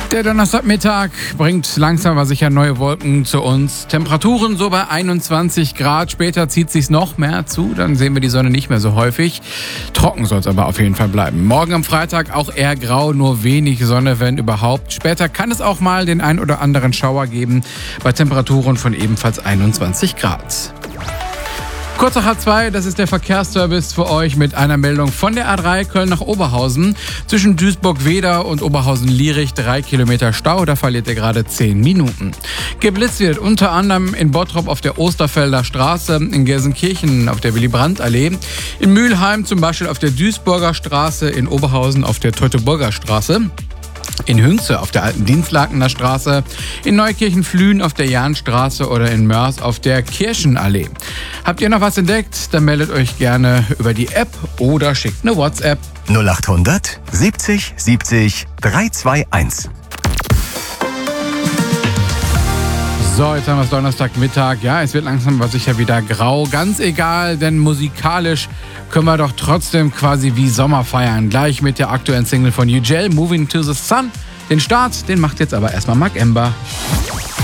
Der Donnerstagmittag bringt langsam aber sicher neue Wolken zu uns. Temperaturen so bei 21 Grad. Später zieht sich's noch mehr zu. Dann sehen wir die Sonne nicht mehr so häufig. Trocken soll es aber auf jeden Fall bleiben. Morgen am Freitag auch eher grau, nur wenig Sonne, wenn überhaupt. Später kann es auch mal den ein oder anderen Schauer geben. Bei Temperaturen von ebenfalls 21 Grad. Kurz nach H2, das ist der Verkehrsservice für euch mit einer Meldung von der A3 Köln nach Oberhausen. Zwischen Duisburg-Weder und Oberhausen-Lierich 3 Kilometer Stau, da verliert ihr gerade 10 Minuten. Geblitzt wird unter anderem in Bottrop auf der Osterfelder Straße, in Gelsenkirchen auf der Willy-Brandt-Allee, in Mülheim zum Beispiel auf der Duisburger Straße, in Oberhausen auf der Teutoburger Straße. In Hünze auf der alten Dienstlakener Straße, in Neukirchen-Flühen auf der Jahnstraße oder in Mörs auf der Kirchenallee. Habt ihr noch was entdeckt? Dann meldet euch gerne über die App oder schickt eine WhatsApp. 0800 70 70 321. So, jetzt haben wir es Donnerstagmittag. Ja, es wird langsam aber sicher wieder grau. Ganz egal, denn musikalisch können wir doch trotzdem quasi wie Sommer feiern. Gleich mit der aktuellen Single von UGL, Moving to the Sun. Den Start, den macht jetzt aber erstmal Mark Ember.